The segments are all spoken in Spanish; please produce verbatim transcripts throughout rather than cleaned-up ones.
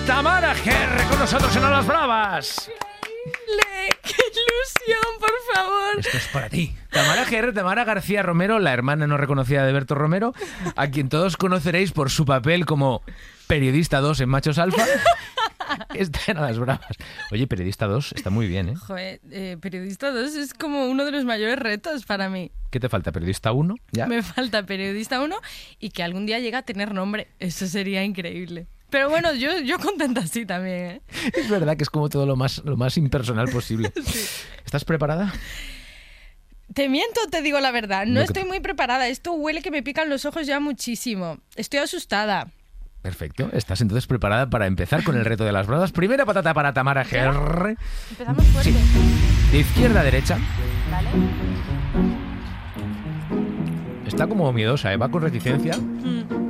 Tamara G R con nosotros en A las Bravas. ¡Qué ilusión, por favor! Esto es para ti. Tamara G R, Tamara García Romero, la hermana no reconocida de Berto Romero, a quien todos conoceréis por su papel como Periodista dos en Machos Alfa. Está en A las Bravas. Oye, Periodista dos está muy bien, ¿eh? Joder, eh, Periodista dos es como uno de los mayores retos para mí. ¿Qué te falta? ¿Periodista uno? ¿Ya? Me falta Periodista uno y que algún día llegue a tener nombre. Eso sería increíble. Pero bueno, yo, yo contenta así también, ¿eh? Es verdad que es como todo lo más, lo más impersonal posible. Sí. ¿Estás preparada? Te miento, te digo la verdad. No, no estoy que... muy preparada. Esto huele que me pican los ojos ya muchísimo. Estoy asustada. Perfecto. ¿Estás entonces preparada para empezar con el reto de las bravas? Primera patata para Tamara G R. Empezamos fuerte. Sí. De izquierda a derecha. Vale. Está como miedosa, ¿eh? Va con reticencia. Mm.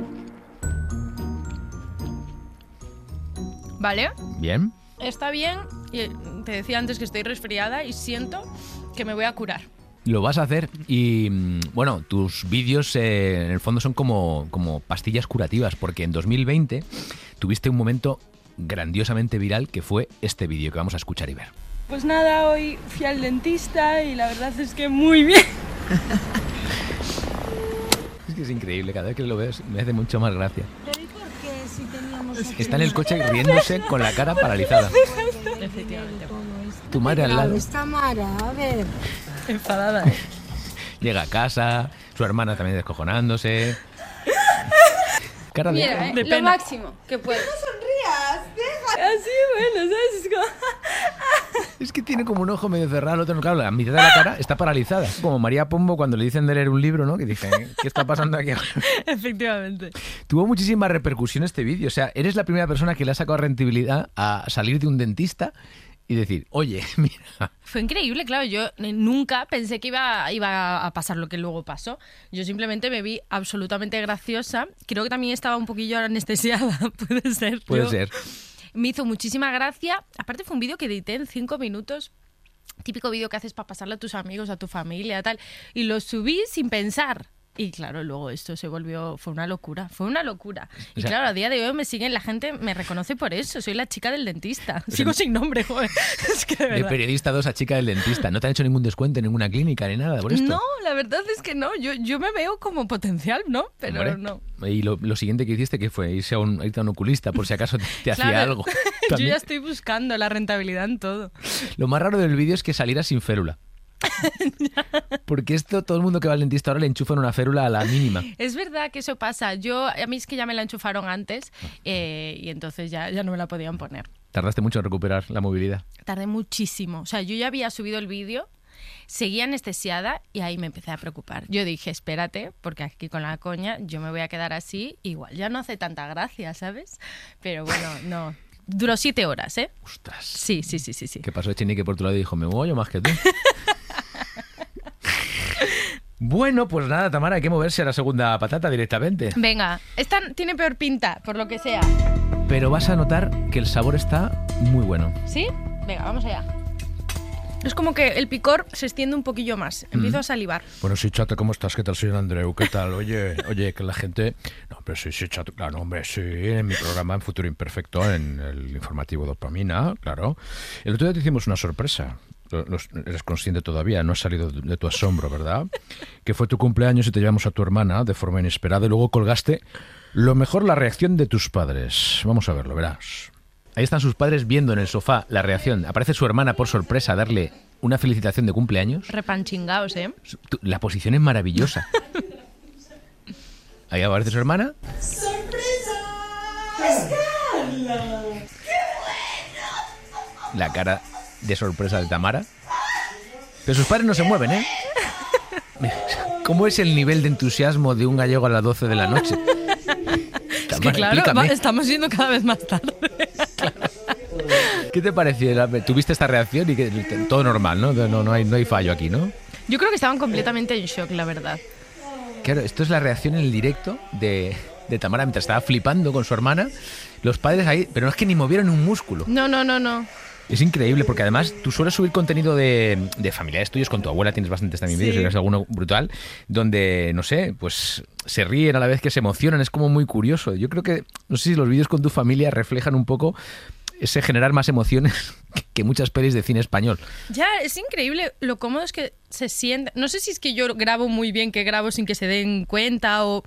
Vale. Bien. Está bien. Y te decía antes que estoy resfriada y siento que me voy a curar. Lo vas a hacer y, bueno, tus vídeos eh, en el fondo son como, como pastillas curativas, porque en dos mil veinte tuviste un momento grandiosamente viral que fue este vídeo que vamos a escuchar y ver. Pues nada, hoy fui al dentista y la verdad es que muy bien. Es que es increíble, cada vez que lo ves me hace mucho más gracia. ¿Pero y por qué si teníamos... Está en el coche riéndose con la cara paralizada. Efectivamente. Tu madre al lado. Está Mara, a ver... Enfadada, ¿eh? Llega a casa, su hermana también descojonándose. Cara de... Mira, eh, de lo pena. máximo que puedes. Así, bueno, ¿sabes? Es como... Es que tiene como un ojo medio cerrado, el otro no, claro, la mitad de la cara está paralizada. Como María Pombo cuando le dicen de leer un libro, ¿no? Que dice, ¿qué está pasando aquí ahora? Efectivamente. Tuvo muchísima repercusión este vídeo. O sea, eres la primera persona que le ha sacado rentabilidad a salir de un dentista y decir, oye, mira... Fue increíble, claro, yo nunca pensé que iba, iba a pasar lo que luego pasó. Yo simplemente me vi absolutamente graciosa. Creo que también estaba un poquillo anestesiada, puede ser. Puede yo, ser. Me hizo muchísima gracia. Aparte fue un vídeo que edité en cinco minutos. Típico vídeo que haces para pasarle a tus amigos, a tu familia, tal. Y lo subí sin pensar. Y claro, luego esto se volvió, fue una locura, fue una locura. Y o sea, claro, a día de hoy me siguen, la gente me reconoce por eso, soy la chica del dentista. Pues Sigo en, sin nombre, joder. Es que de de verdad. Periodista dos a chica del dentista. ¿No te han hecho ningún descuento en ninguna clínica ni nada por esto? No, la verdad es que no, yo, yo me veo como potencial, ¿no? Pero Hombre, no. Y lo, lo siguiente que hiciste, ¿qué fue? Irse a un, irte a un oculista por si acaso te, te Claro, hacía algo. Yo También. ya estoy buscando la rentabilidad en todo. Lo más raro del vídeo es que saliera sin férula. Porque esto, todo el mundo que va al dentista ahora le enchufan una férula a la mínima. Es verdad que eso pasa. Yo, a mí es que ya me la enchufaron antes eh, y entonces ya, ya no me la podían poner. Tardaste mucho en recuperar la movilidad. Tardé muchísimo. O sea, yo ya había subido el vídeo, seguía anestesiada y ahí me empecé a preocupar. Yo dije, espérate, porque aquí con la coña yo me voy a quedar así. Igual ya no hace tanta gracia, ¿sabes? Pero bueno, no. Duró siete horas, ¿eh? Ostras. Sí, sí, sí, sí, sí. ¿Qué pasó, Chinique, por tu lado y dijo, me muevo yo más que tú? Bueno, pues nada, Tamara, hay que moverse a la segunda patata directamente. Venga, esta tiene peor pinta, por lo que sea. Pero vas a notar que el sabor está muy bueno. ¿Sí? Venga, vamos allá. Es como que el picor se extiende un poquillo más. Empiezo Mm. a salivar. Bueno, sí, chato, ¿cómo estás? ¿Qué tal, señor Andreu? ¿Qué tal? Oye, oye, que la gente... No, hombre, sí, sí, chato, claro, hombre, sí, en mi programa en Futuro Imperfecto, en el informativo Dopamina, claro. El otro día te hicimos una sorpresa. Lo- los- eres consciente todavía, no has salido de, de tu asombro, ¿verdad? Que fue tu cumpleaños y te llevamos a tu hermana de forma inesperada y luego colgaste lo mejor la reacción de tus padres. Vamos a verlo, verás. Ahí están sus padres viendo en el sofá la reacción. Aparece su hermana por sorpresa a darle una felicitación de cumpleaños. Repanchingaos, ¿eh? Su- tu- La posición es maravillosa. Ahí aparece su hermana. La cara de sorpresa de Tamara. Pero sus padres no se mueven, ¿eh? ¿Cómo es el nivel de entusiasmo de un gallego a las doce de la noche? Es que Tamara, claro, explícame. va- estamos yendo cada vez más tarde. ¿Qué te pareció? La- ¿Tuviste esta reacción? Y que todo normal, ¿no? No, no, hay, no hay fallo aquí, ¿no? Yo creo que estaban completamente en shock, la verdad. Claro, esto es la reacción en el directo de, de Tamara mientras estaba flipando con su hermana. Los padres ahí, pero no es que ni movieron un músculo. No, no, no, no. Es increíble, porque además tú sueles subir contenido de, de familiares tuyos, con tu abuela tienes bastantes también vídeos, Sí. y ves alguno brutal, donde, no sé, pues se ríen a la vez que se emocionan, es como muy curioso. Yo creo que, no sé si los vídeos con tu familia reflejan un poco ese generar más emociones que muchas pelis de cine español. Ya, es increíble lo cómodo es que se sienten. No sé si es que yo grabo muy bien, que grabo sin que se den cuenta o,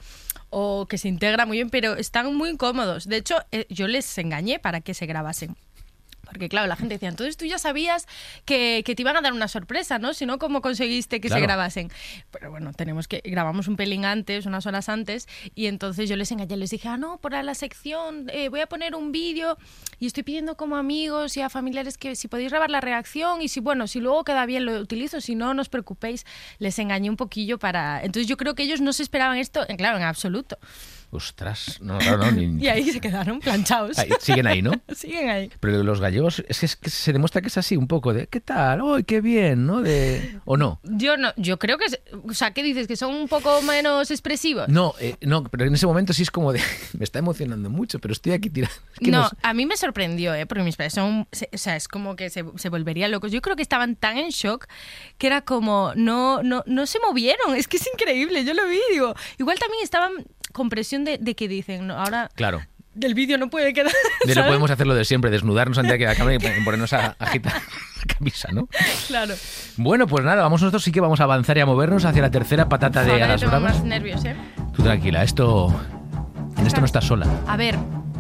o que se integra muy bien, pero están muy cómodos. De hecho, eh, yo les engañé para que se grabasen. Porque claro, la gente decía, entonces tú ya sabías que, que te iban a dar una sorpresa, ¿no? Si no, ¿cómo conseguiste que Claro. se grabasen? Pero bueno, tenemos que grabamos un pelín antes, unas horas antes, y entonces yo les engañé, les dije, ah, no, para la sección eh, voy a poner un vídeo y estoy pidiendo como amigos y a familiares que si podéis grabar la reacción y si, bueno, si luego queda bien lo utilizo, si no, no os preocupéis. Les engañé un poquillo para... Entonces yo creo que ellos no se esperaban esto, en- claro, en absoluto. Ostras, no, claro, no. Ni... Y ahí se quedaron planchados. Ahí, siguen ahí, ¿no? Siguen ahí. Pero los gallegos, es que, es que se demuestra que es así un poco de, ¿qué tal? ¡Uy, qué bien! ¿No? De, ¿o no? Yo no, yo creo que, es- o sea, ¿qué dices? ¿Que son un poco menos expresivos? No, eh, no, pero en ese momento sí es como de, me está emocionando mucho, pero estoy aquí tirando. Es que No, no sé. a mí me sorprendió, ¿eh? Porque mis padres son, se- o sea, es como que se, se volverían locos. Yo creo que estaban tan en shock que era como, no, no, no se movieron. Es que es increíble, yo lo vi, digo. Igual también estaban con presión de, de que dicen, no, ahora Claro. el vídeo no puede quedar. De no ¿sabes? podemos hacer lo de siempre, desnudarnos ante la cámara y ponernos a agitar la camisa, ¿no? Claro. Bueno, pues nada, vamos nosotros sí que vamos a avanzar y a movernos hacia la tercera patata de Ahora a yo las tengo bravas. más nervios, ¿eh? Tú tranquila, esto en esto no estás sola. A ver,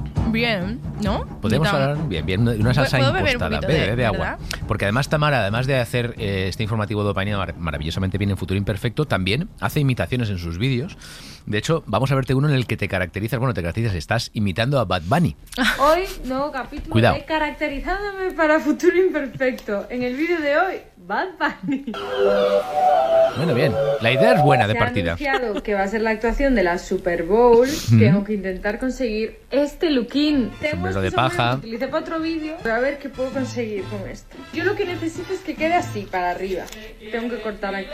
bien, ¿no? Podemos Ni tan- hablar bien, bien, de una salsa ¿Puedo beber un impostada. poquito Bebe, de- bebe agua. verdad? Porque además Tamara, además de hacer eh, este informativo de Dopamina mar- maravillosamente bien en Futuro Imperfecto, también hace imitaciones en sus vídeos. De hecho, vamos a verte uno en el que te caracterizas, bueno, te caracterizas, estás imitando a Bad Bunny. Hoy, nuevo capítulo Cuidado. de Caracterizándome para Futuro Imperfecto. En el vídeo de hoy, Bad Bunny. Bueno, bien. La idea es buena de Se ha partida. anunciado que va a ser la actuación de la Super Bowl. Tengo que intentar conseguir este looking. Tengo Sombrero este de sombrero paja. que utilicé para otro vídeo. Voy a ver qué puedo conseguir con esto. Yo lo que necesito es que quede así, para arriba. Tengo que cortar aquí.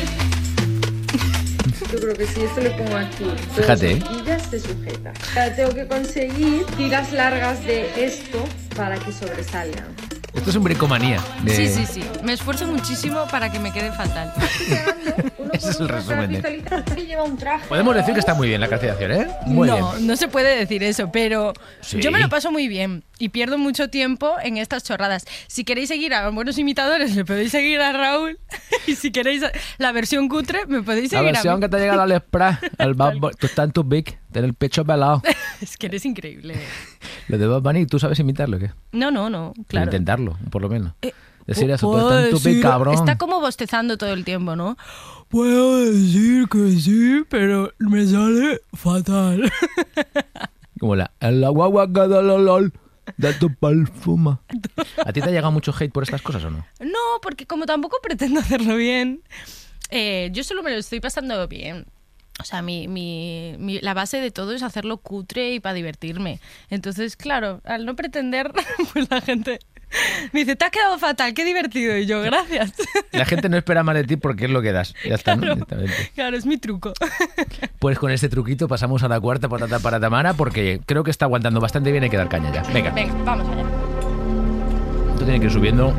Yo creo que si esto le pongo aquí, dos Fíjate, ¿eh? horquillas se sujeta. Ahora tengo que conseguir tiras largas de esto para que sobresalgan. Esto es un bricomanía. de- Sí, sí, sí. Me esfuerzo muchísimo para que me quede fatal. Uno Ese es por el uno resumen, para ¿eh? visualizar que lleva un traje. Podemos decir que está muy bien la caracterización, ¿eh? Muy no, bien. no se puede decir eso, pero Sí. yo me lo paso muy bien y pierdo mucho tiempo en estas chorradas. Si queréis seguir a buenos imitadores, le podéis seguir a Raúl. Y si queréis la versión cutre, me podéis La seguir a versión mí. que te ha llegado al Express, el Bad Bunny, tú estás en tu big, ten el pecho pelado. Es que eres increíble. Lo de Bad Bunny, ¿tú sabes imitarlo o qué? No, no, no, Pero claro. intentarlo, por lo menos. Eh, Decir eso, tú puedo estás en tu big, decir- cabrón. Está como bostezando todo el tiempo, ¿no? Puedo decir que sí, pero me sale fatal. Como la, el guagua que da la lol de tu perfuma. ¿A ti te ha llegado mucho hate por estas cosas o no? No, porque como tampoco pretendo hacerlo bien, eh, yo solo me lo estoy pasando bien. O sea, mi, mi, mi- la base de todo es hacerlo cutre y para divertirme. Entonces, claro, al no pretender, pues la gente me dice, te has quedado fatal, qué divertido. Y yo, gracias. La gente no espera más de ti porque es lo que das. Ya está, ¿no? Claro, Directamente. claro, es mi truco. Pues con este truquito pasamos a la cuarta patata para Tamara porque creo que está aguantando bastante bien y hay que dar caña ya. Venga, Venga, vamos allá. esto tiene que ir subiendo.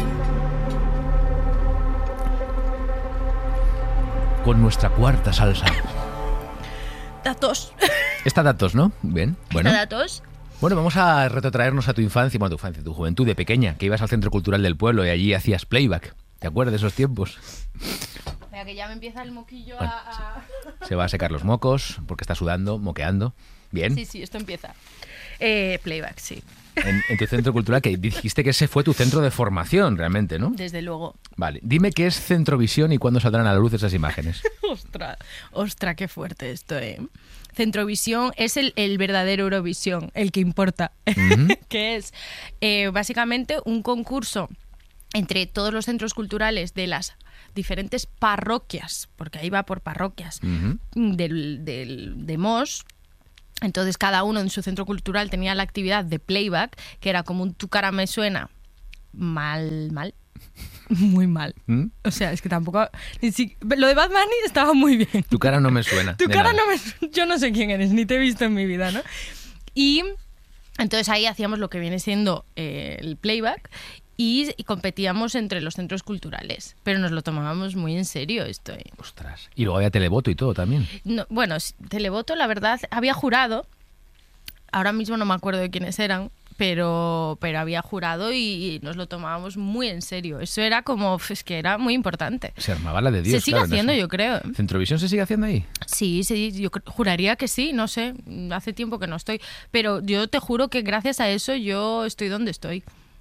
Con nuestra cuarta salsa. Datos. Esta datos, ¿no? Bien, bueno. Datos. Bueno, vamos a retrotraernos a tu infancia, bueno, tu infancia, tu juventud de pequeña, que ibas al Centro Cultural del Pueblo y allí hacías playback. ¿Te acuerdas de esos tiempos? Venga, que ya me empieza el moquillo Bueno, a... a- Se va a secar los mocos porque está sudando, moqueando. Bien. Sí, sí, esto empieza. Eh, playback, sí. En, en tu centro cultural, que dijiste que ese fue tu centro de formación realmente, ¿no? Desde luego. Vale. Dime qué es Centrovisión y cuándo saldrán a la luz esas imágenes. Ostras, ostras, qué fuerte esto, ¿eh? Centrovisión es el, el verdadero Eurovisión, el que importa, Ujú. que es eh, básicamente un concurso entre todos los centros culturales de las diferentes parroquias, porque ahí va por parroquias, Ujú. del, del, de Mos. Entonces cada uno en su centro cultural tenía la actividad de playback, que era como un tu cara me suena mal, mal, muy mal. ¿Mm? O sea, es que tampoco... ni si- Lo de Bad Bunny estaba muy bien. Tu cara no me suena. Tu de cara nada. no me... Yo no sé quién eres, ni te he visto en mi vida, ¿no? Y Entonces ahí hacíamos lo que viene siendo eh, el playback y, y competíamos entre los centros culturales. Pero nos lo tomábamos muy en serio esto. ¿eh? Ostras. Y luego había televoto y todo también. No, bueno, televoto, la verdad, había jurado. Ahora mismo no me acuerdo de quiénes eran, pero, pero había jurado y, y nos lo tomábamos muy en serio. Eso era como, es que era muy importante. Se armaba la de Dios. Se sigue claro, haciendo, eso. yo creo. ¿Centrovisión se sigue haciendo ahí? Sí, sí, yo juraría que sí, no sé, hace tiempo que no estoy. Pero yo te juro que gracias a eso yo estoy donde estoy.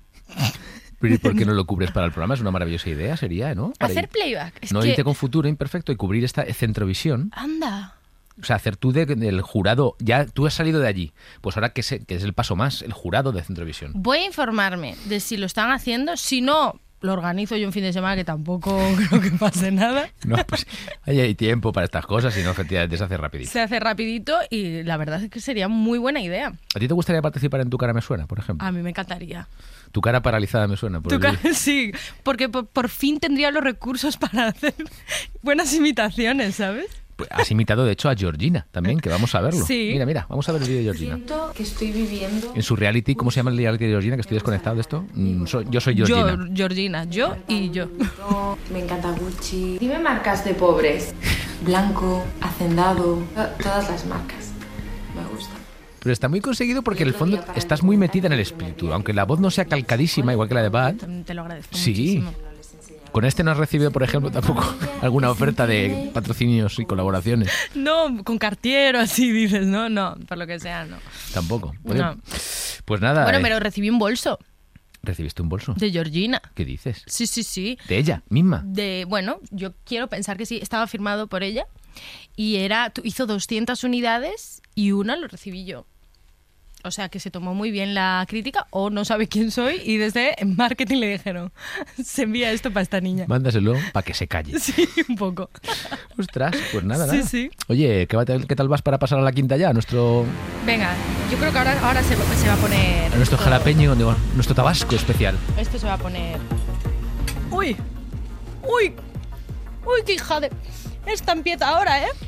Pero ¿y por qué no lo cubres para el programa? Es una maravillosa idea, sería, ¿no? Para Hacer ir- playback. Es no que... irte con Futuro Imperfecto y cubrir esta Centrovisión. Anda. O sea, hacer tú de- del jurado, ya tú has salido de allí, pues ahora que, se- que es el paso más, el jurado de Centrovisión. Voy a informarme de si lo están haciendo. Si no, lo organizo yo un fin de semana, que tampoco creo que pase nada. No, pues ahí hay tiempo para estas cosas y no, efectivamente se hace rapidito. Se hace rapidito y la verdad es que sería muy buena idea. ¿A ti te gustaría participar en Tu cara me suena, por ejemplo? A mí me encantaría. Tu cara paralizada me suena. Por Tu el- cara- sí, porque por, por fin tendría los recursos para hacer buenas imitaciones, ¿sabes? Pues has imitado, de hecho, a Georgina también, que vamos a verlo. Sí. Mira, mira, vamos a ver el vídeo de Georgina. Siento que estoy viviendo... En su reality, ¿cómo se llama el reality de Georgina? Que estoy desconectado de esto. Mm, soy- yo soy Georgina. Yo, Georgina, yo y yo. Me encanta Gucci. Dime marcas de pobres. Blanco, Hacendado, to- todas las marcas. Me gusta. Pero está muy conseguido porque en el fondo estás muy metida en el espíritu. Aunque la voz no sea calcadísima, igual que la de Bad. Te lo agradezco Sí. muchísimo. Con este no has recibido, por ejemplo, tampoco alguna oferta de patrocinios y colaboraciones. No, con Cartier o así dices, no, no, por lo que sea, no. Tampoco. Oye, No. Pues nada. Bueno, eh, pero recibí un bolso ¿recibiste un bolso? de Georgina. ¿Qué dices? Sí, sí, sí. ¿De ella misma? De, bueno, yo quiero pensar que sí, estaba firmado por ella y era, tu- hizo doscientas unidades y una lo recibí yo. O sea, que se tomó muy bien la crítica o no sabe quién soy y desde marketing le dijeron, se envía esto para esta niña. Mándaselo para que se calle. Sí, un poco. Ostras, pues nada, Sí, nada. sí. Oye, ¿qué, va- qué tal vas para pasar a la quinta ya? A nuestro, Venga, yo creo que ahora, ahora se, va- se va a poner... a nuestro esto- jalapeño, digo, nuestro tabasco especial. Esto se va a poner... ¡Uy! ¡Uy! ¡Uy, qué hija de... Esta empieza ahora, ¿eh?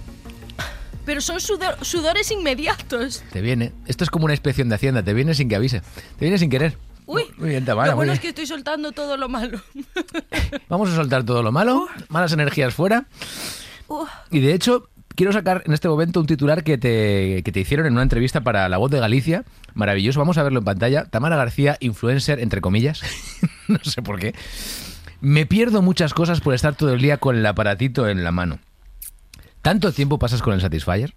Pero son sudor- sudores inmediatos. Te viene. Esto es como una inspección de Hacienda, te viene sin que avise. Te viene sin querer. Uy, Muy bien, Tamara, lo muy bueno bien. es que estoy soltando todo lo malo. Vamos a soltar todo lo malo, malas energías fuera. Uh, Y de hecho, quiero sacar en este momento un titular que te, que te hicieron en una entrevista para La Voz de Galicia. Maravilloso, vamos a verlo en pantalla. Tamara García, influencer, entre comillas. No sé por qué. Me pierdo muchas cosas por estar todo el día con el aparatito en la mano. ¿Tanto tiempo pasas con el Satisfyer?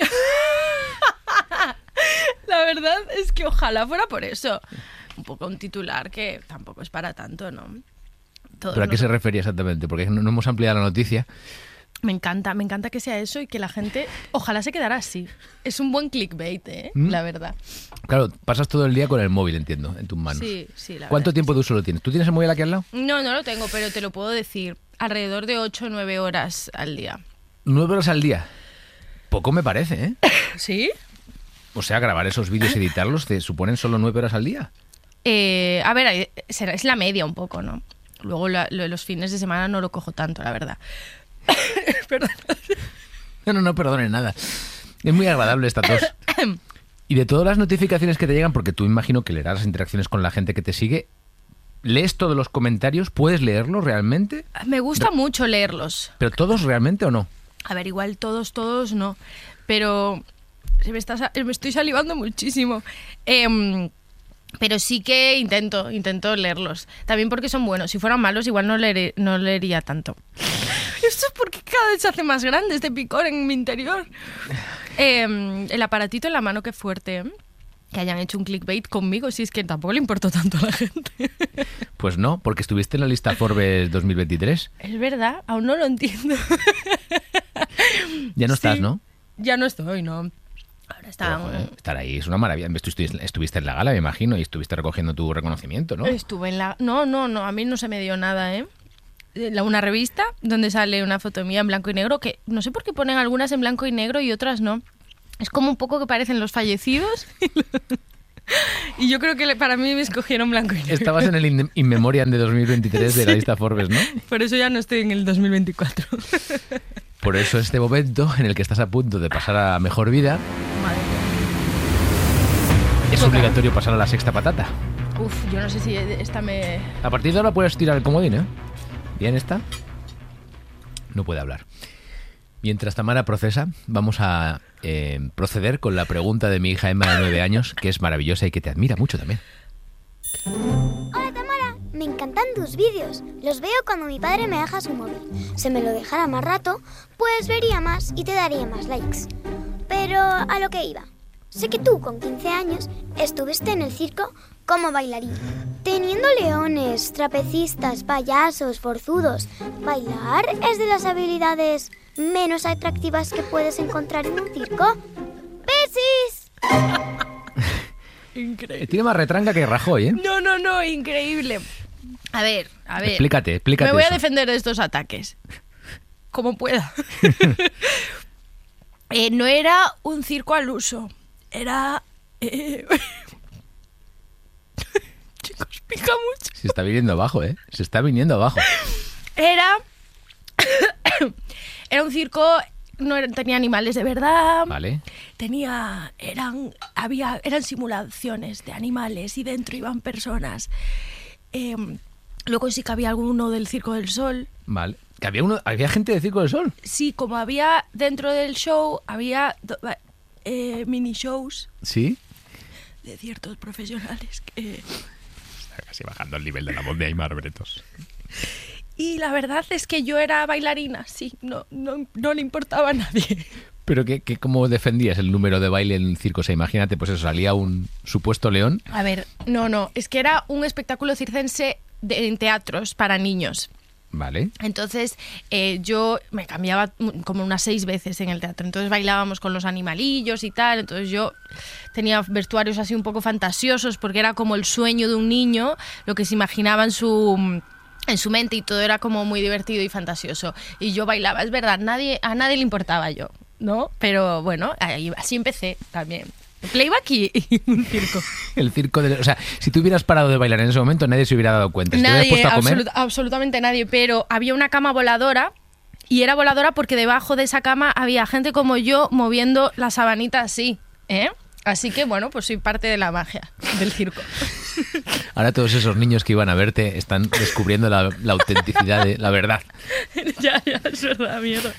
la verdad es que ojalá fuera por eso. Un poco un titular que tampoco es para tanto, ¿no? Todos ¿Pero a qué nos- se refería exactamente? Porque no, no hemos ampliado la noticia. Me encanta, me encanta que sea eso y que la gente ojalá se quedara así. Es un buen clickbait, ¿eh? ¿Mm? La verdad. Claro, pasas todo el día con el móvil, entiendo, en tus manos. Sí, sí, la ¿Cuánto verdad. tiempo de uso lo tienes? ¿Tú tienes el móvil aquí al lado? No, no lo tengo, pero te lo puedo decir. Alrededor de ocho o nueve horas al día. Nueve horas al día. Poco me parece, ¿eh? ¿Sí? O sea, grabar esos vídeos y editarlos te suponen solo nueve horas al día. Eh, a ver, eh, será, es la media un poco, ¿no? Luego la- lo de los fines de semana no lo cojo tanto, la verdad. Perdón. No, no, no perdone nada. Es muy agradable esta tos. Y de todas las notificaciones que te llegan, porque tú imagino que leerás las interacciones con la gente que te sigue, ¿lees todos los comentarios? ¿Puedes leerlos realmente? Me gusta mucho leerlos. ¿Pero todos realmente o no? A ver, igual todos, todos no. Pero se me, está, sa- me estoy salivando muchísimo. Em, pero sí que intento, intento leerlos. También porque son buenos. Si fueran malos, igual no, leeré- no leería tanto. Esto es porque cada vez se hace más grande este picor en mi interior. Em, el aparatito en la mano, qué fuerte. ¿eh? Que hayan hecho un clickbait conmigo, si es que tampoco le importó tanto a la gente. Pues no, porque estuviste en la lista Forbes dos mil veintitrés. Es verdad, aún no lo entiendo. Ya no estás, Sí. ¿no? Ya no estoy, ¿no? Ahora está... Pero, joder, estar ahí es una maravilla. Tú estuviste, estuviste en la gala, me imagino, y estuviste recogiendo tu reconocimiento, ¿no? Estuve en la... No, no, no, a mí no se me dio nada, ¿eh? La- Una revista donde sale una foto mía en blanco y negro, que no sé por qué ponen algunas en blanco y negro y otras no. Es como un poco que parecen los fallecidos. Y yo creo que le- para mí me escogieron blanco y negro. Estabas en el In, In Memoriam de dos mil veintitrés de la lista Forbes, ¿no? Por eso ya no estoy en el dos mil veinticuatro. Por eso este momento en el que estás a punto de pasar a mejor vida Madre mía. es obligatorio pasar a la sexta patata. Uf, yo no sé si esta me... A partir de ahora puedes tirar el comodín, ¿eh? Bien, esta. No puede hablar. Mientras Tamara procesa, vamos a eh, proceder con la pregunta de mi hija Emma de nueve años, que es maravillosa y que te admira mucho también. Hola Tamara, me encantan tus vídeos. Los veo cuando mi padre me deja su móvil. Si me lo dejara más rato, pues vería más y te daría más likes. Pero a lo que iba. Sé que tú, con quince años, estuviste en el circo como bailarín. Teniendo leones, trapecistas, payasos, forzudos, ¿bailar es de las habilidades menos atractivas que puedes encontrar en un circo? ¡Besis! Increíble. Tiene más retranca que Rajoy, ¿eh? No, no, no, increíble. A ver, a ver. Explícate, explícate Me voy eso. a defender de estos ataques. Como pueda. eh, no era un circo al uso. Era... Eh... Chicos, pica mucho. Se está viniendo abajo, ¿eh? Se está viniendo abajo. Era... era un circo... No era, tenía animales de verdad. Vale. Tenía... Eran... Había... Eran simulaciones de animales y dentro iban personas. Eh, luego sí que había alguno del Circo del Sol. Vale. ¿Que había, uno, ¿Había gente de Circo del Sol? Sí, como había dentro del show, había do- eh, mini shows Sí. de ciertos profesionales que... Está casi bajando el nivel de la voz de Aimar Bretos. Y la verdad es que yo era bailarina, sí, no, no, no le importaba a nadie. Pero que, que ¿cómo defendías el número de baile en el circo? O sea, imagínate, pues eso, salía un supuesto león. A ver, no, no, es que era un espectáculo circense de, en teatros para niños. Vale. Entonces eh, yo me cambiaba como unas seis veces en el teatro. Entonces bailábamos con los animalillos y tal. Entonces yo tenía vestuarios así un poco fantasiosos porque era como el sueño de un niño, lo que se imaginaba en su... en su mente y todo era como muy divertido y fantasioso. Y yo bailaba, es verdad, nadie, a nadie le importaba yo, ¿no? Pero bueno, ahí, así empecé también. Playback y, y un circo. El circo de... O sea, si tú hubieras parado de bailar en ese momento, nadie se hubiera dado cuenta. Si te hubieras Nadie, puesto a comer... absolut- absolutamente nadie, pero había una cama voladora y era voladora porque debajo de esa cama había gente como yo moviendo la sabanita así, ¿eh? Así que bueno, pues soy parte de la magia del circo. Ahora todos esos niños que iban a verte están descubriendo la, la autenticidad de la verdad. ya, ya, es verdad, mierda.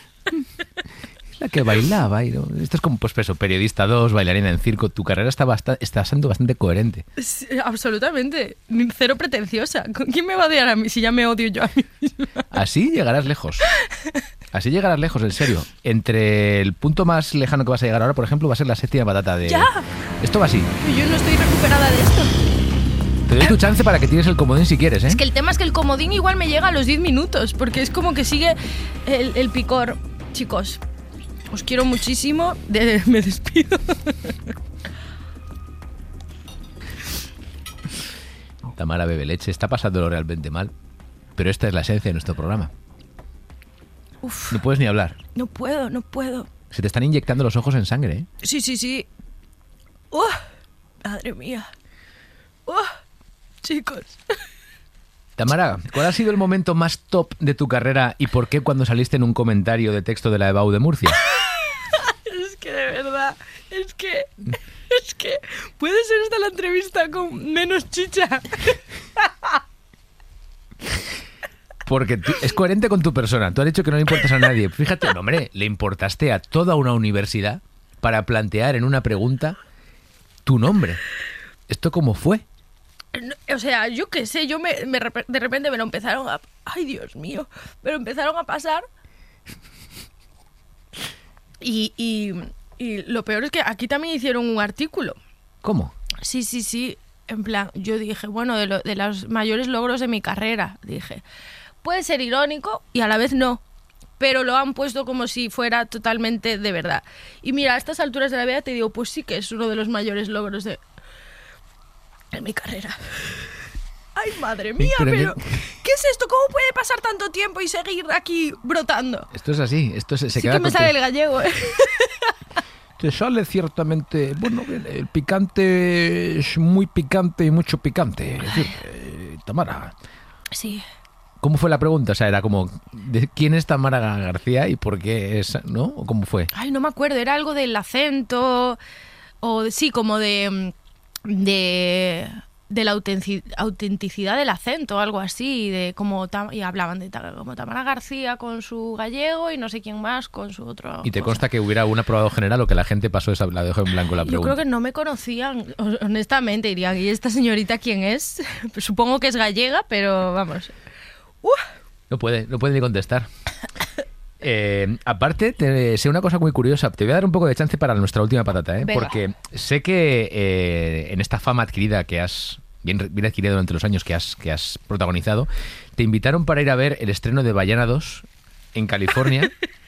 La que bailaba. Y no- Esto es como, pues eso, periodista dos, bailarina en circo. Tu carrera está, basta- está siendo bastante coherente. Sí, absolutamente, cero pretenciosa. ¿Con quién me va a odiar a mí si ya me odio yo a mí misma? Así llegarás lejos. Así llegarás lejos, en serio. Entre el punto más lejano que vas a llegar ahora, por ejemplo, va a ser la séptima patata de... ¡Ya! Esto va así. Yo no estoy recuperada de esto. Te doy tu chance para que tires el comodín si quieres, ¿eh? Es que el tema es que el comodín igual me llega a los diez minutos, porque es como que sigue el, el picor. Chicos, os quiero muchísimo. De- me despido. Tamara bebe leche. Está pasándolo realmente mal. Pero esta es la esencia de nuestro programa. Uf, No puedes ni hablar. no puedo, no puedo. Se te están inyectando los ojos en sangre, ¿eh? Sí, sí, sí. ¡Uf! Madre mía. ¡Uf! Chicos. Tamara, ¿cuál ha sido el momento más top de tu carrera y por qué cuando saliste en un comentario de texto de la EBAU de Murcia? Es que de verdad, es que... Es que puede ser esta la entrevista con menos chicha. Porque tú- es coherente con tu persona. Tú has dicho que no le importas a nadie. Fíjate, no, hombre, le importaste a toda una universidad para plantear en una pregunta tu nombre. ¿Esto cómo fue? No, o sea, yo qué sé, yo me, me rep- de repente me lo empezaron a... Ay, Dios mío, me lo empezaron a pasar. Y, y, y lo peor es que aquí también hicieron un artículo. ¿Cómo? Sí, sí, sí. En plan, yo dije, bueno, de, lo- de los mayores logros de mi carrera, dije, puede ser irónico y a la vez no, pero lo han puesto como si fuera totalmente de verdad. Y mira, a estas alturas de la vida te digo, pues sí que es uno de los mayores logros de, de mi carrera. Ay, madre mía, Pero pero, que- ¿qué es esto? ¿Cómo puede pasar tanto tiempo y seguir aquí brotando? Esto es así. Esto se, se Sí queda que me con- sale el gallego, ¿eh? Te sale ciertamente... Bueno, el picante es muy picante y mucho picante. Es decir, eh, Tamara... Sí. ¿Cómo fue la pregunta? O sea, era como, ¿de quién es Tamara García y por qué es, no? ¿O cómo fue? Ay, no me acuerdo, era algo del acento, o de- sí, como de, de, de la autenci- autenticidad del acento o algo así, de como Tam- y hablaban de ta- como Tamara García con su gallego y no sé quién más con su otro. ¿Y te cosa. consta que hubiera un aprobado general o que la gente pasó esa, la dejó en blanco la Yo pregunta? creo que no me conocían, honestamente, dirían, ¿y esta señorita quién es? Supongo que es gallega, pero vamos. No puede, no puede ni contestar. Eh, aparte, te, sé una cosa muy curiosa. Te voy a dar un poco de chance para nuestra última patata, ¿eh? Venga. Porque sé que eh, en esta fama adquirida que has, bien, bien adquirida durante los años que has, que has protagonizado, te invitaron para ir a ver el estreno de Ballena dos en California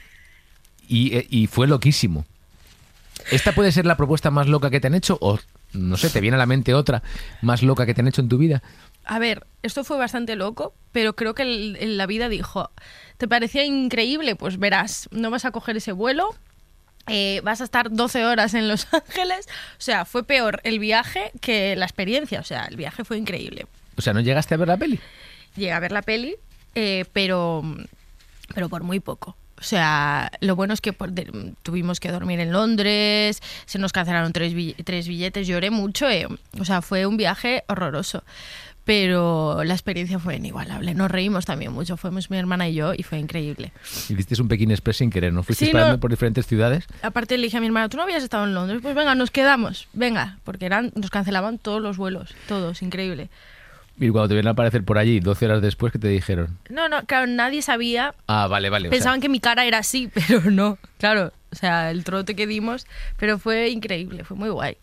y, eh, y fue loquísimo. ¿Esta puede ser la propuesta más loca que te han hecho? O, no sé, ¿te viene a la mente otra más loca que te han hecho en tu vida? A ver, esto fue bastante loco, pero creo que el- en la vida dijo, ¿te parecía increíble? Pues verás, no vas a coger ese vuelo, eh, vas a estar doce horas en Los Ángeles, o sea, fue peor el viaje que la experiencia, o sea, el viaje fue increíble. O sea, ¿no llegaste a ver la peli? Llegué a ver la peli, eh, pero, pero por muy poco. O sea, lo bueno es que por- de- tuvimos que dormir en Londres, se nos cancelaron tres, bill- tres billetes, lloré mucho, eh, o sea, fue un viaje horroroso. Pero la experiencia fue inigualable. Nos reímos también mucho. Fuimos mi hermana y yo y fue increíble. Hiciste un Pekín Express sin querer, ¿no? Fuiste Sí, parando no. por diferentes ciudades. Aparte le dije a mi hermana, ¿tú no habías estado en Londres? Pues venga, nos quedamos. Venga, porque eran, nos cancelaban todos los vuelos. Todos, increíble. Y cuando te vieron a aparecer por allí, doce horas después, ¿qué te dijeron? No, no, claro, nadie sabía. Ah, vale, vale. o sea, Pensaban que mi cara era así, pero no. Claro, o sea, el trote que dimos. Pero fue increíble, fue muy guay.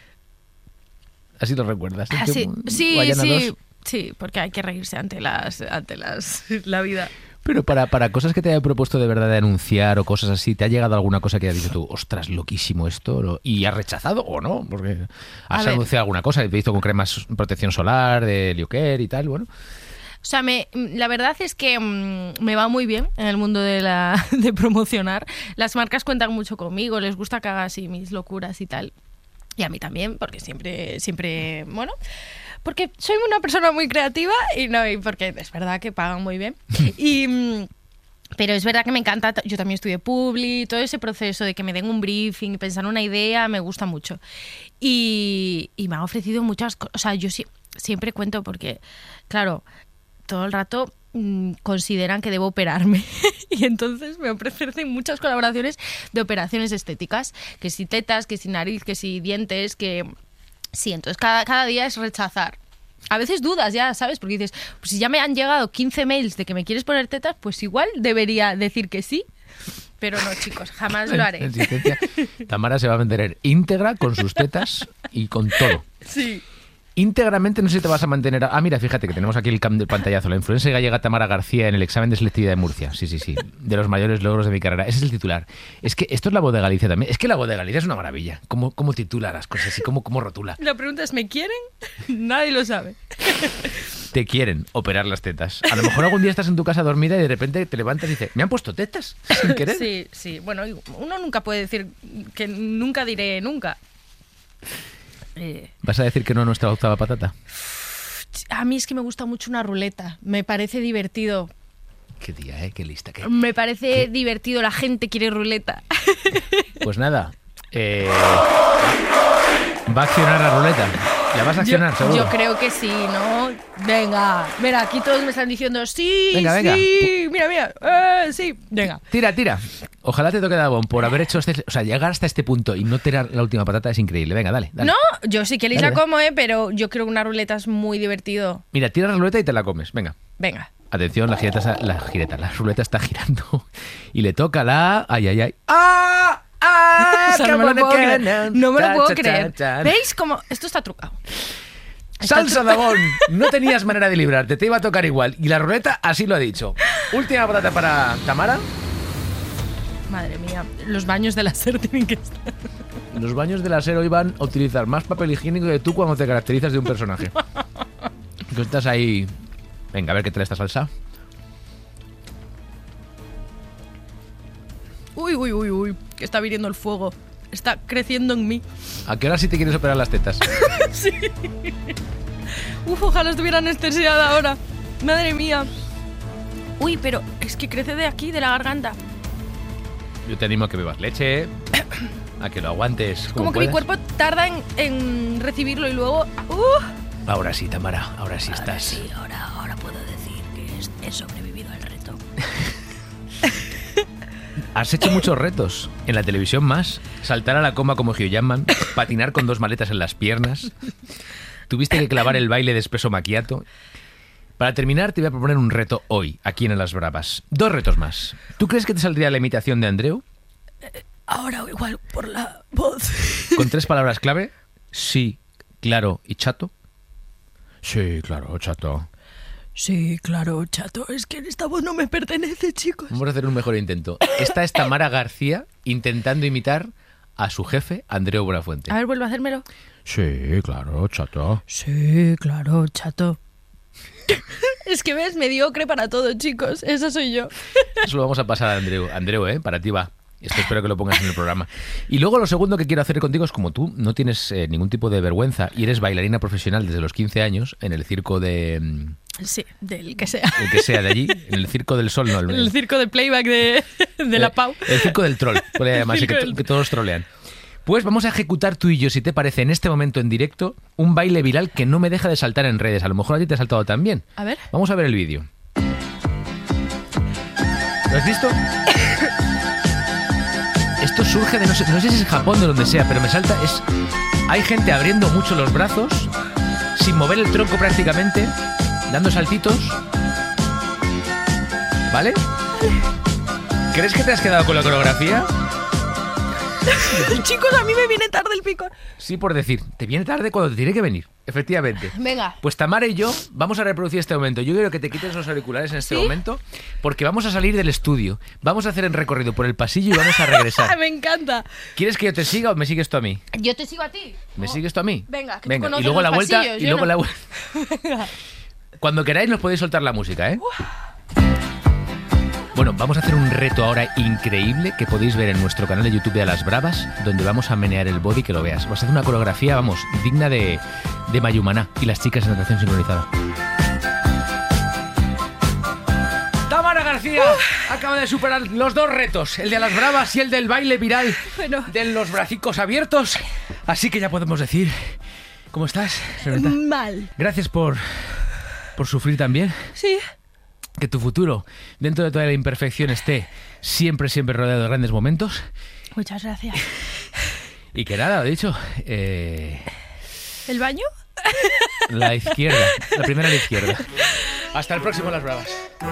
así lo recuerdas. ¿eh? Así, Como sí, Ballena sí. dos. Sí, porque hay que reírse ante las, ante las, la vida. Pero para, para cosas que te haya propuesto de verdad de anunciar o cosas así, ¿te ha llegado alguna cosa que has dicho tú, ostras, loquísimo esto? ¿no? ¿Y has rechazado o no? Porque A has ver. anunciado alguna cosa, te hizo con cremas protección solar, de Liocare y tal, bueno. O sea, me, la verdad es que mm, me va muy bien en el mundo de, la, de promocionar. Las marcas cuentan mucho conmigo, les gusta que haga así mis locuras y tal. Y a mí también, porque siempre, siempre, bueno, porque soy una persona muy creativa y no, y porque es verdad que pagan muy bien. Y, mm, pero es verdad que me encanta, yo también estudié Publi, todo ese proceso de que me den un briefing, pensar una idea, me gusta mucho. Y, y me han ofrecido muchas cosas, o sea, yo sí, siempre cuento porque, claro, todo el rato mm, consideran que debo operarme y entonces me ofrecen muchas colaboraciones de operaciones estéticas, que si tetas, que si nariz, que si dientes, que sí, entonces cada, cada día es rechazar. A veces dudas ya, ¿sabes? Porque dices, pues si ya me han llegado quince mails de que me quieres poner tetas, pues igual debería decir que sí. Pero no, chicos, jamás lo haré. Existencia. Tamara se va a mantener íntegra con sus tetas y con todo. Sí. Íntegramente no sé si te vas a mantener... Ah, mira, fíjate que tenemos aquí el cam del pantallazo. La influencer gallega Tamara García en el examen de selectividad de Murcia. Sí, sí, sí. De los mayores logros de mi carrera. Ese es el titular. Es que esto es la voz de Galicia también. Es que la voz de Galicia es una maravilla. Cómo, cómo titula las cosas y cómo, cómo rotula. La pregunta es, ¿me quieren? Nadie lo sabe. Te quieren operar las tetas. A lo mejor algún día estás en tu casa dormida y de repente te levantas y dices, ¿me han puesto tetas? Sin querer. Sí, sí. Bueno, uno nunca puede decir que nunca diré nunca. Eh, ¿Vas a decir que no a nuestra octava patata? a mí es que me gusta mucho una ruleta. Me parece divertido. Qué día, ¿eh? Qué lista. Qué... Me parece divertido. La gente quiere ruleta. Pues nada. Eh... Va a accionar la ruleta. ¿La vas a accionar, yo, seguro? yo creo que sí, ¿no? Venga, mira, aquí todos me están diciendo sí, Venga, venga. sí, mira, mira, eh, sí, venga. Tira, tira. Ojalá te toque Dabón por haber hecho este... O sea, llegar hasta este punto y no tirar la última patata es increíble. Venga, dale, dale. No, yo sí que Dale, la dale. como, ¿eh? Pero yo creo que una ruleta es muy divertido. Mira, tira la ruleta y te la comes. Venga. Venga. Atención, la gireta, la gireta, la ruleta está girando. Y le toca la... Ay, ay, ay. ¡Ah! ¡Ah! O sea, no me lo puedo creer. No me lo puedo creer. ¿Veis cómo esto está trucado? Está Salsa tru- Dabón, no tenías manera de librarte, te iba a tocar igual. Y la ruleta así lo ha dicho. Última patata para Tamara. Madre mía, los baños de la SER tienen que estar. Los baños del asero iban a utilizar más papel higiénico que tú cuando te caracterizas de un personaje. Que estás ahí... Venga, a ver qué tal esta salsa. Uy, uy, uy, uy, que está viniendo el fuego. Está creciendo en mí. ¿A qué hora sí te quieres operar las tetas? Uf, ojalá estuviera anestesiada ahora. Madre mía. Uy, pero es que crece de aquí, de la garganta. Yo te animo a que bebas leche, a que lo aguantes como, Como que mi puedas. cuerpo tarda en, en recibirlo y luego... ¡Uh! Ahora sí, Tamara, ahora sí Ahora estás. sí, ahora, ahora puedo decir que es- he sobrevivido al reto. Has hecho muchos retos. En la televisión más. Saltar a la coma como Hugh Jackman. Patinar con dos maletas en las piernas. Tuviste que clavar el baile de espresso macchiato. Para terminar, te voy a proponer un reto hoy, aquí en Las Bravas. Dos retos más. ¿Tú crees que te saldría la imitación de Andreu? Ahora igual por la voz. Con tres palabras clave. Sí, claro y chato. Sí, claro, chato. Sí, claro, chato. Es que esta voz no me pertenece, chicos. Vamos a hacer un mejor intento. Esta es Tamara García intentando imitar a su jefe, Andreu Buenafuente. A ver, vuelvo a hacérmelo. Sí, claro, chato. Sí, claro, chato. Es que ves, mediocre para todo, chicos. Esa soy yo. Eso lo vamos a pasar a Andreu. Andreu, ¿eh? Para ti va. Esto espero que lo pongas en el programa. Y luego lo segundo que quiero hacer contigo es como tú no tienes eh, ningún tipo de vergüenza y eres bailarina profesional desde los quince años en el circo de... mm, Sí, del que sea. el que sea de allí, en el Circo del Sol, no, el, El circo de playback de, de la eh, Pau. El Circo del Troll, puede llamarse, que, circo to- del- que todos trolean. Pues vamos a ejecutar tú y yo, si te parece, en este momento en directo, un baile viral que no me deja de saltar en redes. A lo mejor a ti te ha saltado también. A ver. Vamos a ver el vídeo. ¿Lo has visto? Esto surge de, no sé, no sé si es en Japón, de donde sea, pero me salta, es... Hay gente abriendo mucho los brazos, sin mover el tronco prácticamente, dando saltitos. ¿Vale? ¿Crees que te has quedado con la coreografía? Chicos, a mí me viene tarde el picor. Sí, por decir, te viene tarde cuando te tiene que venir, efectivamente. Venga. Pues Tamara y yo vamos a reproducir este momento. Yo quiero que te quites los auriculares en este ¿Sí? momento, porque vamos a salir del estudio, vamos a hacer el recorrido por el pasillo y vamos a regresar. Me encanta. ¿Quieres que yo te siga o me sigues tú a mí? Yo te sigo a ti. ¿Me sigues tú a mí? Venga, que tú Venga. Y conoces luego los la vuelta pasillos, y yo luego no. la vuelta. Cuando queráis nos podéis soltar la música, ¿eh? Bueno, vamos a hacer un reto ahora increíble que podéis ver en nuestro canal de YouTube de A Las Bravas, donde vamos a menear el body, que lo veas. Vas a hacer una coreografía, vamos, digna de, de Mayumaná y las chicas en natación sincronizada. Tamara García acaba de superar los dos retos, el de A Las Bravas y el del baile viral Bueno. de los bracicos abiertos. Así que ya podemos decir... ¿Cómo estás, Renata? Mal. Gracias por, por sufrir también. Sí. Que tu futuro, dentro de toda la imperfección, esté siempre, siempre rodeado de grandes momentos. Muchas gracias. Y que nada, lo dicho, eh, ¿El baño? la izquierda, la primera a la izquierda. Hasta el próximo Las Bravas.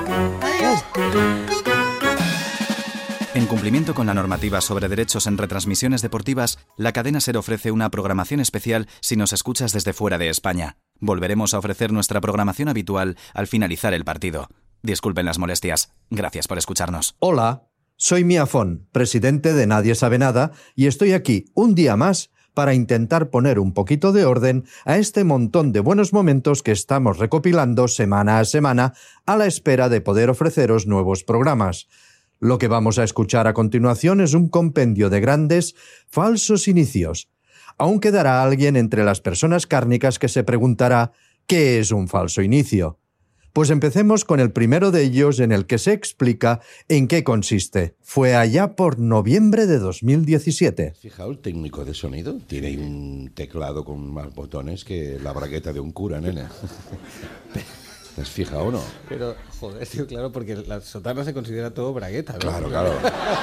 En cumplimiento con la normativa sobre derechos en retransmisiones deportivas, la cadena SER ofrece una programación especial si nos escuchas desde fuera de España. Volveremos a ofrecer nuestra programación habitual al finalizar el partido. Disculpen las molestias. Gracias por escucharnos. Hola, soy Mia Fon, presidente de Nadie Sabe Nada, y estoy aquí un día más para intentar poner un poquito de orden a este montón de buenos momentos que estamos recopilando semana a semana a la espera de poder ofreceros nuevos programas. Lo que vamos a escuchar a continuación es un compendio de grandes, falsos inicios. Aún quedará alguien entre las personas cárnicas que se preguntará ¿qué es un falso inicio? Pues empecemos con el primero de ellos, en el que se explica en qué consiste. Fue allá por noviembre de dos mil diecisiete. Fijaos, el técnico de sonido tiene ahí un teclado con más botones que la bragueta de un cura, nena. ¿Te has fijado o no? Pero, joder, tío, claro, porque la sotana se considera todo bragueta, ¿no? Claro, claro.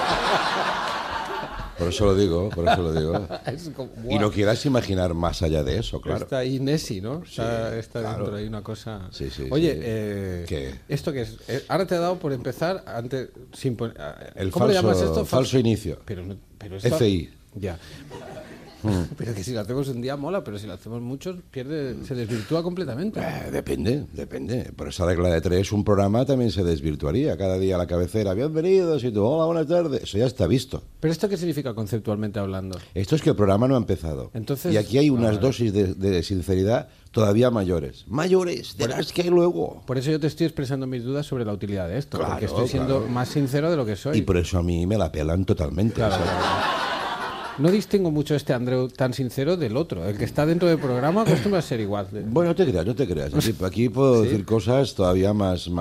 Por eso lo digo, por eso lo digo. Es como, Y no ¡buah! quieras imaginar más allá de eso, claro. Está ahí Nessie, ¿no? Está, Sí, está claro. dentro ahí una cosa... Sí, sí, Oye, sí. eh, ¿Qué? ¿esto qué es? Eh, ahora te ha dado por empezar, antes, sin pon- ah, El ¿cómo le falso- llamas esto? falso inicio. Pero, no- pero esto- F I. Ya. Pero que si lo hacemos un día mola, pero si lo hacemos muchos, pierde, se desvirtúa completamente. Eh, depende, depende. Por esa regla de tres, un programa también se desvirtuaría. Cada día a la cabecera, bienvenidos, y tú, hola, buenas tardes. Eso ya está visto. ¿Pero esto qué significa conceptualmente hablando? Esto es que el programa no ha empezado. Entonces- y aquí hay unas Ah. dosis de, de sinceridad todavía mayores. Mayores, de las que hay luego. Por eso yo te estoy expresando mis dudas sobre la utilidad de esto, Claro, porque estoy siendo claro. más sincero de lo que soy. Y por eso a mí me la pelan totalmente. Claro, ¿sabes? claro. No distingo mucho este Andreu tan sincero del otro. El que está dentro del programa acostumbra a ser igual. Bueno, no te creas, no te creas. Aquí, aquí puedo ¿Sí? decir cosas todavía más,